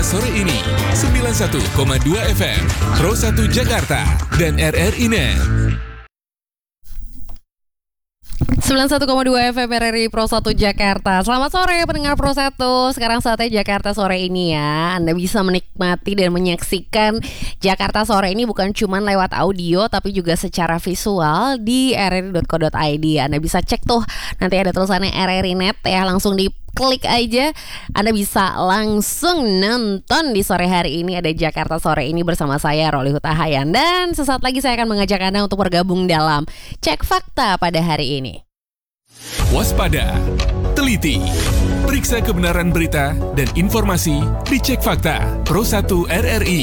sore ini 91,2 FM Pro 1 Jakarta dan RRI Net. 91,2 FM RRI Pro 1 Jakarta. Selamat sore pendengar Pro 1. Sekarang saatnya Jakarta Sore ini ya. Anda bisa menikmati dan menyaksikan Jakarta Sore ini bukan cuma lewat audio tapi juga secara visual di rri.co.id. Anda bisa cek tuh, nanti ada tulisannya RRI Net ya, langsung klik aja, Anda bisa langsung nonton di sore hari ini. Ada Jakarta Sore ini bersama saya Rolly Hutahayan. Dan sesaat lagi saya akan mengajak Anda untuk bergabung dalam Cek Fakta pada hari ini. Waspada, teliti, periksa kebenaran berita dan informasi di Cek Fakta Pro 1 RRI.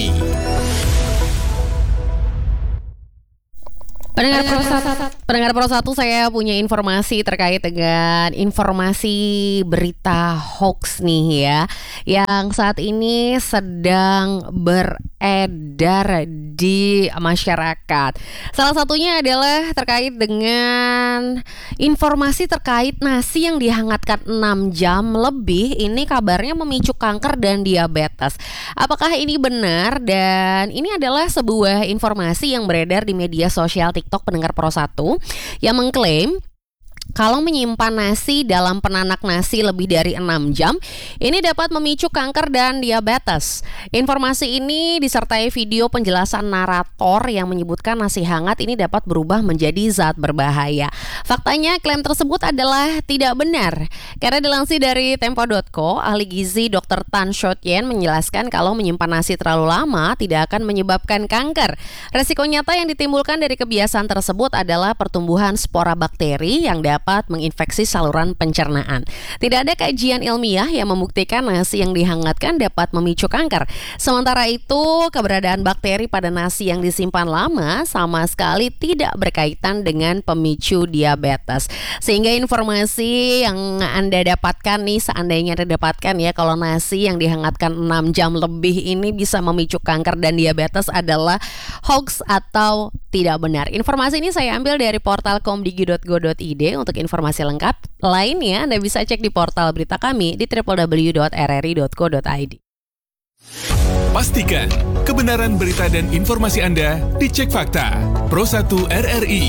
Pendengar Pro 1, saya punya informasi terkait dengan informasi berita hoax nih ya, yang saat ini sedang beredar di masyarakat. Salah satunya adalah terkait dengan informasi terkait nasi yang dihangatkan 6 jam lebih. Ini kabarnya memicu kanker dan diabetes. Apakah ini benar? Dan ini adalah sebuah informasi yang beredar di media sosial TikTok pendengar Pro 1 yang mengklaim kalau menyimpan nasi dalam penanak nasi lebih dari 6 jam, ini dapat memicu kanker dan diabetes. Informasi ini disertai video penjelasan narator yang menyebutkan nasi hangat ini dapat berubah menjadi zat berbahaya. Faktanya, klaim tersebut adalah tidak benar. Karena dilansir dari Tempo.co, ahli gizi Dr. Tan Shotyen menjelaskan kalau menyimpan nasi terlalu lama tidak akan menyebabkan kanker. Resiko nyata yang ditimbulkan dari kebiasaan tersebut adalah pertumbuhan spora bakteri yang dapat menginfeksi saluran pencernaan. Tidak ada kajian ilmiah yang membuktikan nasi yang dihangatkan dapat memicu kanker. Sementara itu, keberadaan bakteri pada nasi yang disimpan lama sama sekali tidak berkaitan dengan pemicu diabetes. Sehingga informasi yang Anda dapatkan nih, seandainya Anda dapatkan ya, kalau nasi yang dihangatkan 6 jam lebih ini bisa memicu kanker dan diabetes adalah hoax atau tidak benar. Informasi ini saya ambil dari portal komdigi.go.id. Untuk informasi lengkap lainnya Anda bisa cek di portal berita kami di www.rri.co.id. Pastikan kebenaran berita dan informasi Anda dicek fakta Pro 1 RRI.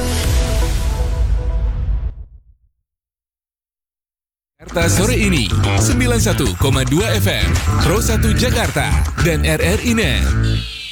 Jakarta Sore ini 91,2 FM Pro 1 Jakarta dan RRI Net.